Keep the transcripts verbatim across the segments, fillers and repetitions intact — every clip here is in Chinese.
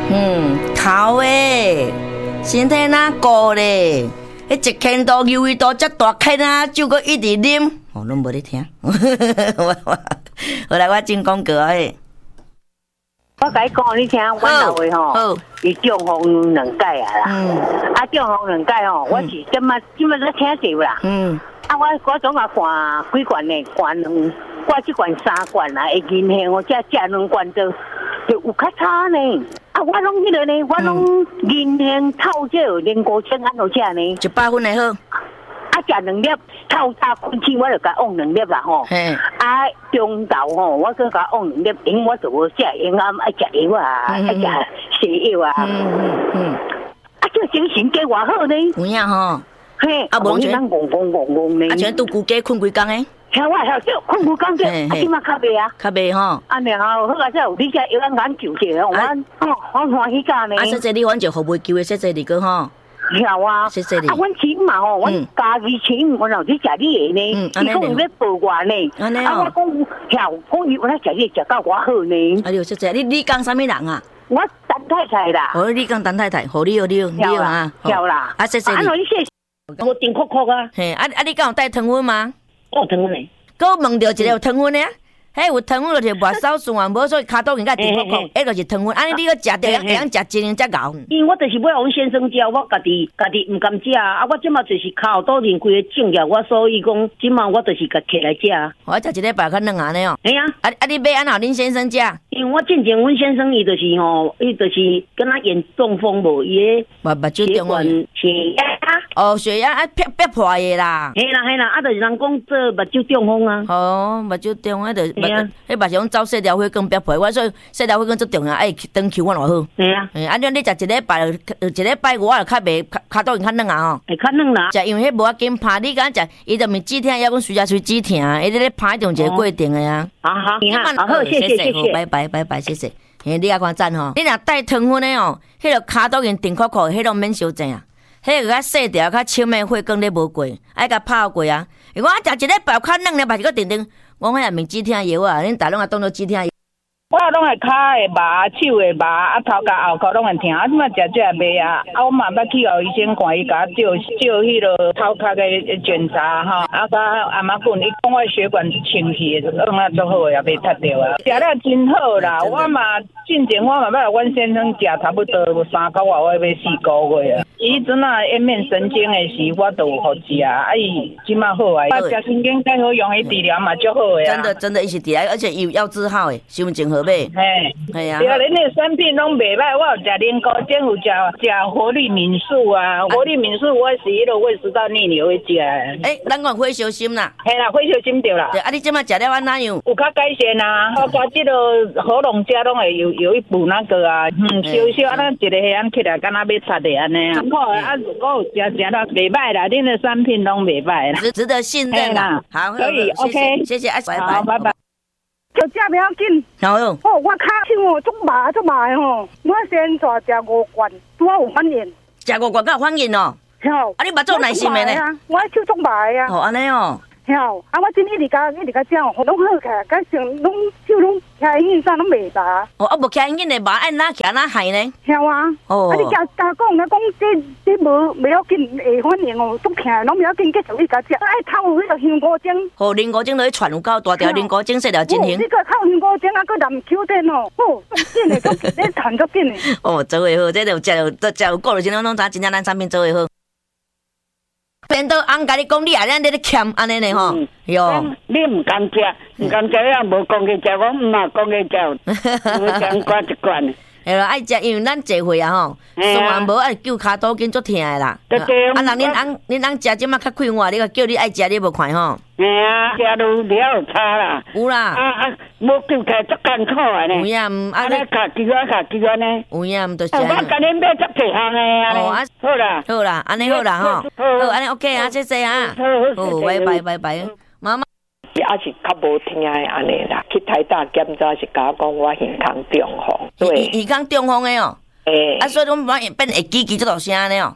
嗯，头诶，身体哪顾咧？迄一坑度、鱿鱼度，遮大坑啊，酒阁一直啉，哦，拢无咧听。我我，后来我真讲过诶。 我甲你讲，你听，阮老话吼，伊中风两届啊啦。嗯。啊，中风两届吼，我是即马即马咧听着啦。嗯。啊，我我总共灌几罐呢？灌两，我即罐三罐啦，会银杏我才食两罐就就有较差呢。啊，我拢迄个呢，我拢银杏透椒连锅煎安怎食呢？ 一百分的好。 啊，食两粒透早困醒，我就甲往两粒啦吼。嘿。啊，中昼吼，我搁甲往两粒，因我就无食，因我爱食药啊，爱食西药啊。嗯嗯嗯。啊，这精神加偌好呢？ 有影吼。 嘿。啊，无你咱戆戆戆戆呢。 啊，像拄久家困几工诶。 听我晓少困几工者，啊，即马较袂啊。 较袂吼。 啊，然后好啊，才有你遮药咱研究者，我哦，我欢喜甲呢。 啊，说说你反正互袂救诶，说说你个吼。 晓啊， 谢谢你。 啊，阮亲嘛吼，阮家己亲，我有去食你的呢，伊讲要报我呢。啊，我讲晓，讲伊我来食你食到偌好呢。 啊，你谢谢你，你讲啥物人啊？ 我陈太太啦。 哦，你讲陈太太，好你好你好你好啊。 晓啦。 啊，谢谢你。 啊，你谢谢。我顶酷酷啊。 嘿，啊啊，你敢有带糖分吗？ 有糖分呢。 搁问到一个有糖分的。迄有糖分就是末梢循环无，所以骹肚应该甜苦苦，迄就是糖分。安尼你搁食着，会晓食真样才熬。 因为我就是买王先生教，我家己家己唔敢食啊！我即马就是骹肚里规个肿了，我所以讲即马我就是甲摕来食。 我食一礼拜较软安尼哦。 哎呀， 啊啊！你买安怎恁先生食？ 因为我进前阮先生伊就是吼，伊就是敢若演中风无，伊个目目睭中哦， 血压。 哦，血压啊，憋憋破的啦。 嘿啦嘿啦，啊，就是人讲做目睭中风啊。 哦，目睭中迄就，迄目睭走细条血管憋破，我所以细条血管最重要，爱长期我偌好。 嘿啊， 嘿，啊，你你食一礼拜，一礼拜我就较袂骹肚较软啊吼。 会较软啦。 食因为迄无要紧拍，你敢食，伊就咪止疼，抑讲随食随止疼，伊咧咧拍一种一个过程的啊。 好好，好好，谢谢谢谢， 拜拜拜拜，谢谢。嘿，你也看赞吼，你若带糖分的哦，迄个骹肚因定苦苦，迄种免烧症啊。迄个较细条、较深的血管咧无过，爱甲拍过啊。如果我食一礼拜较软咧，嘛是个定定，我迄也免止疼药啊，恁逐拢也当做止疼药。 我拢会骹会麻，手会麻，啊头甲后壳拢会疼，啊即摆食这也袂啊，啊我嘛捌去互医生看，伊甲我照照迄落头壳的检查吼，啊甲阿妈讲，伊讲我血管清气，就弄啊足好，也袂塌掉啊，食了真好啦，我嘛进前我嘛捌阮先生食差不多有三个月，我要四个月啊，伊阵啊颜面神经的时，我都有互食，啊伊即摆好啊，啊食神经介好用，伊治疗嘛足好的啊， 真的真的伊是治疗，而且伊有药治好的，伤真好。嘿， 系啊，对啊，恁的产品拢袂歹，我有食莲膏精，有食食活力敏素啊，活力敏素我是迄个胃食道逆流会食。 诶，咱讲火烧心啦， 系啦，火烧心对啦。 对，啊，你即马食了安怎样？ 有较改善啊，包括即个喉咙遮拢会有有一补那个啊，嗯，烧烧啊，咱一个黑暗起来，敢若要擦的安尼啊。好啊，我有食食到袂歹啦，恁的产品拢袂歹啦， 值值得信任啦。好， 可以 ，OK， 谢谢，拜拜，拜拜。 就食袂要紧。 好哟。 哦，我骹手哦，足麻足麻的吼。我先带食五罐，拄好有反应。 食五罐才有反应哦。 吼。 啊，你目做耐心的呢？ 我手足麻的啊。 哦，安尼哦。 吼，啊，我真一直甲一直甲食哦，拢好起来，甲成拢手拢徛硬啥拢袂麻。 哦，啊，无徛硬的麻，按哪徛哪害呢？ 晓啊。哦。啊，你甲甲讲，甲讲这这无袂要紧，会反应哦，足徛拢袂要紧，继续你甲食。爱透迄个香菇精。哦， 香菇精落去串有够大条，香菇精细条真香。 你个透香菇精啊，佮淋秋天哦，哦，足紧的，足你弹足紧的。 哦，做会好，这就食有食有够了，真拢知真正咱产品做会好。变到翁甲你讲，你也咱咧咧欠安尼呢吼，哟。 你唔敢食，唔敢食也无讲去食，我唔嘛讲去食，我讲挂一罐。 系啦，爱食，因为咱聚会啊吼，上完无爱救骹肚筋足疼的啦。 对对。 啊，人恁翁恁翁食即马较快活，你个叫你爱食，你无看吼。 系啊，食到了差啦。 有啦。 啊啊，无救起来足艰苦的呢。 有影， 啊你卡住啊卡住啊呢。 有影，就是。 我今日买足济项的啊。 哦啊， 好啦， 好啦，安尼好啦吼。好，安尼 OK 啊，谢谢啊。好，拜拜拜拜，妈妈。 也是较无听的安尼啦，去台大检查是甲我讲我耳孔中风，对， 耳孔中风的哦， 诶， 啊，所以拢变变会叽叽这大声的哦， 对，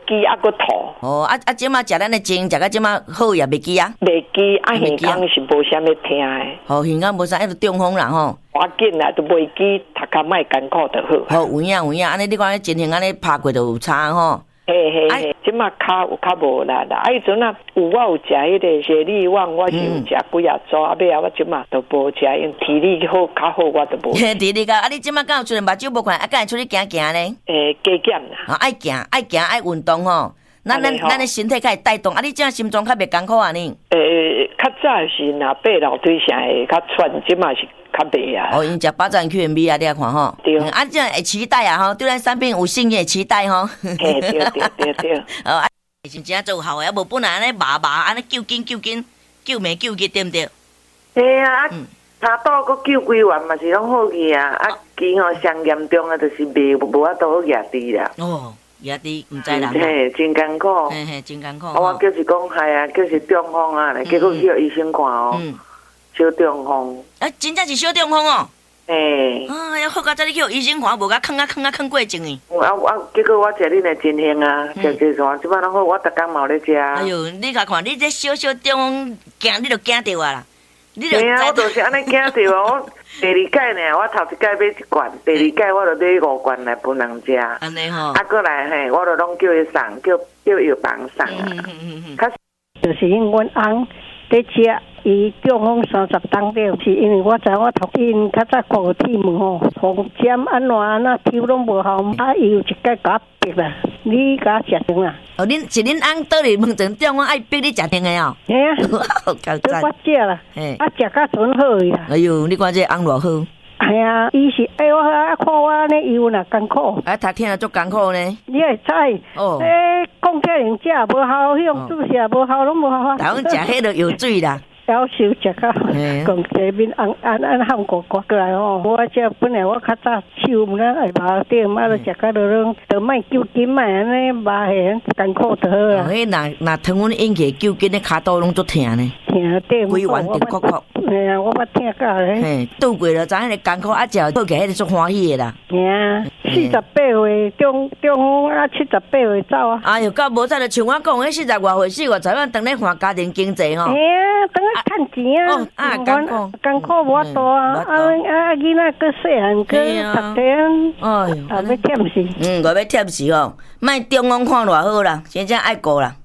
记啊个吐。 哦，啊啊，即马食咱的精，食到即马好也袂记啊。 袂记啊，耳孔是无啥物听的。 哦，耳孔无啥，迄个中风啦吼。 赶紧啦，都袂记，读较莫艰苦就好。 好，有影有影，安尼你看情形安尼拍过就有差吼。 嘿嘿嘿，即马骹有较无力啦。啊，迄阵啊，有我有食迄个雪利旺，我是有食几啊组，啊尾啊我即马都无食，因体力好较好，我都无。 体力高，啊你即马敢有出来目睭无看，啊敢会出去行行呢？ 诶，加减啦。 啊，爱行爱行爱运动吼，咱咱咱的身体较会带动，啊你即马心脏较袂艰苦啊你？ 诶，较早是若爬楼梯啥会较喘，即马是。较袂啊！ 哦，因食八赞 Q M B 啊，你来看吼。 对。 啊，这样会期待啊吼，对咱产品有信任，期待吼。 嘿，对对对对。 哦，啊，真正做好诶，啊无本来安尼麻麻，安尼救紧救紧，救命救急，对毋对？ 嘿啊，查到个救几万嘛是拢好去啊，啊，其吼上严重啊，就是袂无法度好压低啦。 哦，压低毋知啦。 嘿，真艰苦。 嘿嘿，真艰苦。 我就是讲系啊，就是中风啊，结果去医生看哦。小中风， 啊，真正是小中风哦。 诶， 啊，要好到这里去医生看，无甲囥啊囥啊囥过症诶。 啊啊！结果我食恁诶真香啊，食一串，即摆拢好，我逐工嘛有咧食。 哎呦，你甲看，你这小小中风惊，你就惊着啊啦！ 你就啊，我就是安尼惊着啊！我第二届呢，我头一届买一罐，第二届我就买五罐来分人食。 安尼吼。 啊，过来嘿，我就拢叫伊送，叫叫药房送啊。嗯嗯嗯嗯。 就是因阮翁在食。伊中风三十当了，是因为我知我头因较早看过体问吼，风尖安怎安那抽拢无效，啊伊有一届甲逼啦，你甲食定啦？ 哦，恁是恁翁倒嚟问阵中，我爱逼你食定诶哦。 嘿啊， 好够赞。 我食啦，啊食甲准好伊啦。 哎呦，你看这翁偌好。 系啊，伊是哎我啊看我安尼有哪艰苦。 啊，读听了足艰苦呢。 你会知？哦。诶，讲起人食无效，迄种注射无效，拢无效。 台湾食迄个有水啦。 夭寿食到，讲这边按按按喊过过过来哦。我这本来我较早手毋啦爱麻点，嘛都食到落拢，都莫救筋嘛，安尼麻下艰苦就好啦。 哦，迄若若疼阮引起救筋的骹肚拢足疼呢。 疼对。 规弯直曲曲。 嘿啊，我捌听到咧。 嘿，拄过了，知影个艰苦啊，食好起迄个足欢喜的啦。 嘿啊，四十八岁中中风啊，七十八岁走啊。 哎呦，到无彩就像我讲，迄四十外岁、四五十万，当咧看家庭经济吼。 嘿啊，当咧趁钱啊。哦， 啊，艰苦， 艰苦无法度啊！啊啊，囡仔搁细汉搁读册，哎呦，啊要忝死。 嗯，我要忝死哦，莫中风看偌好啦，真正爱顾啦。